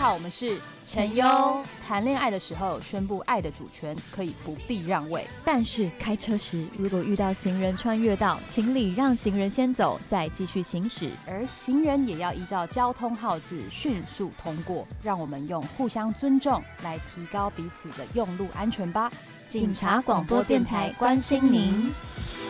好，我们是陈优。谈恋爱的时候宣布爱的主权，可以不必让位。 但是开车时，如果遇到行人穿越道，请礼让行人先走，再继续行驶。 而行人也要依照交通号志迅速通过。让我们用互相尊重来提高彼此的用路安全吧。 警察广播电台关心您。